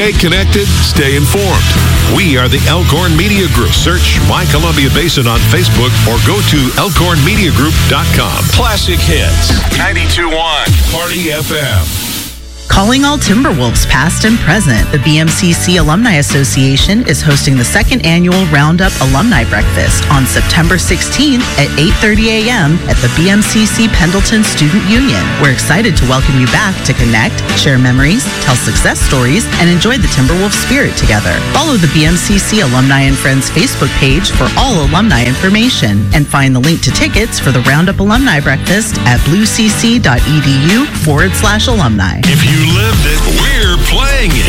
Stay connected, stay informed. We are the Elkhorn Media Group. Search My Columbia Basin on Facebook or go to elkhornmediagroup.com. Classic hits. 92.1 Party FM. Calling all Timberwolves past and present, the BMCC Alumni Association is hosting the second annual Roundup Alumni Breakfast on September 16th at 8:30 a.m. at the BMCC Pendleton Student Union. We're excited to welcome you back to connect, share memories, tell success stories, and enjoy the Timberwolves spirit together. Follow the BMCC Alumni and Friends Facebook page for all alumni information and find the link to tickets for the Roundup Alumni Breakfast at bluecc.edu/alumni. If you lived it, we're playing it.